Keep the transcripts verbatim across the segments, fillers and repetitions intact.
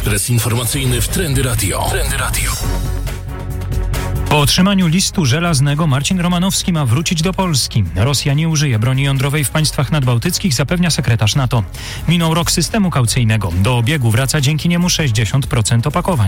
Ekspres informacyjny w Trendy Radio. Trendy Radio. Po otrzymaniu listu żelaznego Marcin Romanowski ma wrócić do Polski. Rosja nie użyje broni jądrowej w państwach nadbałtyckich, zapewnia sekretarz NATO. Minął rok systemu kaucyjnego. Do obiegu wraca dzięki niemu sześćdziesiąt procent opakowań.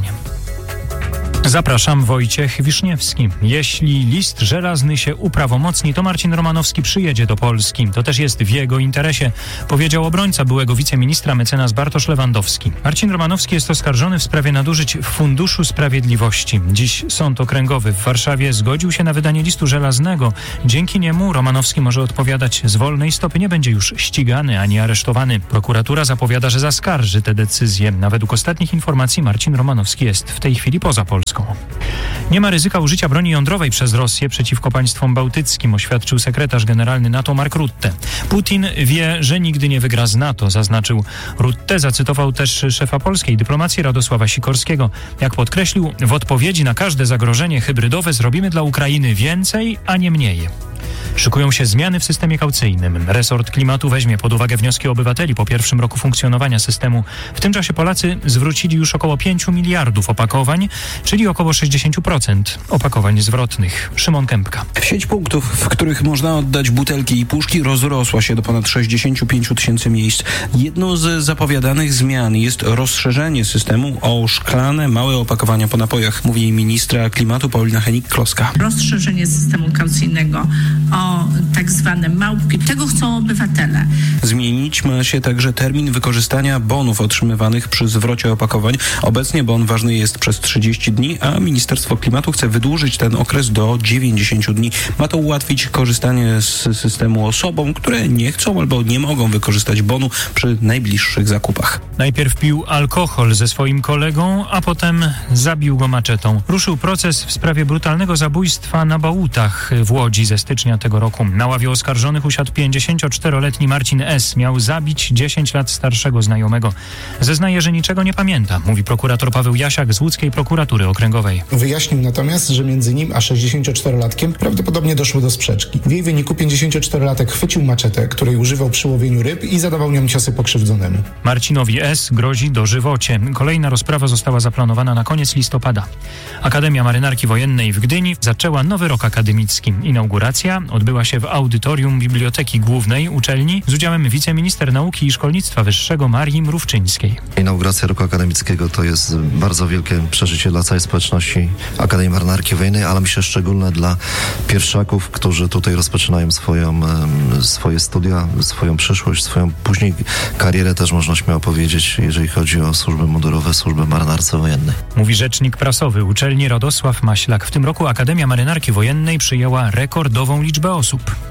Zapraszam, Wojciech Wiszniewski. Jeśli list żelazny się uprawomocni, to Marcin Romanowski przyjedzie do Polski. To też jest w jego interesie, powiedział obrońca byłego wiceministra mecenas Bartosz Lewandowski. Marcin Romanowski jest oskarżony w sprawie nadużyć w Funduszu Sprawiedliwości. Dziś Sąd Okręgowy w Warszawie zgodził się na wydanie listu żelaznego. Dzięki niemu Romanowski może odpowiadać z wolnej stopy. Nie będzie już ścigany ani aresztowany. Prokuratura zapowiada, że zaskarży tę decyzję. A według ostatnich informacji Marcin Romanowski jest w tej chwili poza Polską. Nie ma ryzyka użycia broni jądrowej przez Rosję przeciwko państwom bałtyckim, oświadczył sekretarz generalny NATO Mark Rutte. Putin wie, że nigdy nie wygra z NATO, zaznaczył. Rutte zacytował też szefa polskiej dyplomacji Radosława Sikorskiego. Jak podkreślił, w odpowiedzi na każde zagrożenie hybrydowe zrobimy dla Ukrainy więcej, a nie mniej. Szykują się zmiany w systemie kaucyjnym. Resort Klimatu weźmie pod uwagę wnioski obywateli po pierwszym roku funkcjonowania systemu. W tym czasie Polacy zwrócili już około pięć miliardów opakowań, czyli około sześćdziesiąt procent opakowań zwrotnych. Szymon Kępka. Sieć punktów, w których można oddać butelki i puszki, rozrosła się do ponad sześćdziesiąt pięć tysięcy miejsc. Jedną z zapowiadanych zmian jest rozszerzenie systemu o szklane, małe opakowania po napojach, mówi ministra klimatu Paulina Hennig-Kloska. Rozszerzenie systemu kaucyjnego o tak zwane małpki. Tego chcą obywatele. Zmienić ma się także termin wykorzystania bonów otrzymywanych przy zwrocie opakowań. Obecnie bon ważny jest przez trzydzieści dni, a Ministerstwo Klimatu chce wydłużyć ten okres do dziewięćdziesięciu dni. Ma to ułatwić korzystanie z systemu osobom, które nie chcą albo nie mogą wykorzystać bonu przy najbliższych zakupach. Najpierw pił alkohol ze swoim kolegą, a potem zabił go maczetą. Ruszył proces w sprawie brutalnego zabójstwa na Bałutach w Łodzi ze stycznia tego roku. Na ławie oskarżonych usiadł pięćdziesięcioczteroletni Marcin S. Miał zabić dziesięć lat starszego znajomego. Zeznaje, że niczego nie pamięta, mówi prokurator Paweł Jasiak z łódzkiej prokuratury okręgowej. Wyjaśnił natomiast, że między nim a sześćdziesięcioczterolatkiem prawdopodobnie doszło do sprzeczki. W jej wyniku pięćdziesięcioczterolatek chwycił maczetę, której używał przy łowieniu ryb i zadawał nią ciosy pokrzywdzonemu. Marcinowi S. grozi dożywocie. Kolejna rozprawa została zaplanowana na koniec listopada. Akademia Marynarki Wojennej w Gdyni zaczęła nowy rok akademicki. Inauguracja odbyła się w audytorium Biblioteki Głównej uczelni z udziałem wiceminister nauki i szkolnictwa wyższego Marii Mrówczyńskiej. Inauguracja roku akademickiego to jest bardzo wielkie przeżycie dla całej społeczności Akademii Marynarki Wojennej, ale myślę szczególne dla pierwszaków, którzy tutaj rozpoczynają swoją, swoje studia, swoją przyszłość, swoją później karierę też można śmiało powiedzieć, jeżeli chodzi o służby mundurowe, służby marynarce wojennej. Mówi rzecznik prasowy uczelni Radosław Maślak. W tym roku Akademia Marynarki Wojennej przyjęła rekordową liczbę osób.